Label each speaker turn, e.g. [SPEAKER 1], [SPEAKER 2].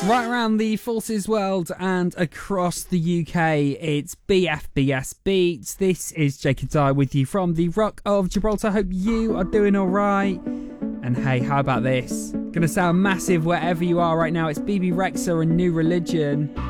[SPEAKER 1] Right around the Forces world and across the UK, it's BFBS Beats. This is Jake and I with you from the Rock of Gibraltar. Hope you are doing alright. And hey, how about this? Gonna sound massive wherever you are right now. It's BB Rexa and New Religion.